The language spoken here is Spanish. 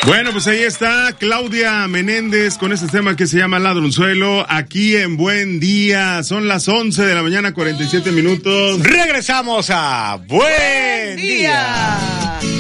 Bueno, pues ahí está Claudia Menéndez con este tema que se llama Ladronzuelo, aquí en Buen Día. Son las 11 de la mañana, 47 minutos. Regresamos a Buen Día.